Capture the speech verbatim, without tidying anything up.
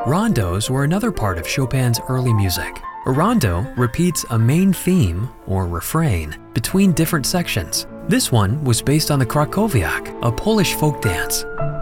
Rondos were another part of Chopin's early music. A rondo repeats a main theme, or refrain, between different sections. This one was based on the Krakowiak, a Polish folk dance.